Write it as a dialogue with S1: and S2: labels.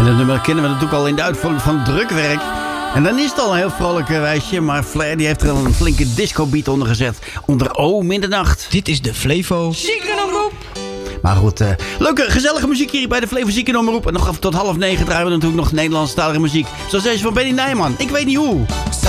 S1: En dat nummer kennen we natuurlijk al in de uitvoering van Drukwerk. En dan is het al een heel vrolijk wijsje. Maar Flair die heeft er een flinke disco-beat onder gezet. Onder O Middernacht.
S2: Dit is de Flevo
S3: Ziekenomroep.
S1: Maar goed, leuke, gezellige muziek hier bij de Flevo Ziekenomroep. En nog tot 8:30 draaien we natuurlijk nog Nederlandstalige muziek. Zoals deze van Benny Nijman. Ik weet niet hoe.